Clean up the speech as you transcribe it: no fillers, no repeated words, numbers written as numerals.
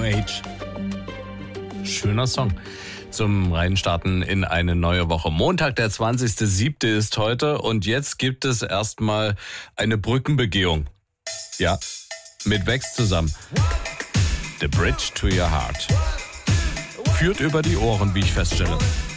Age. Schöner Song. Zum Reinstarten in eine neue Woche. Montag, der 20.07. ist heute und jetzt gibt es erstmal eine Brückenbegehung. Ja, mit Vex zusammen. The Bridge to Your Heart. Führt über die Ohren, wie ich feststelle.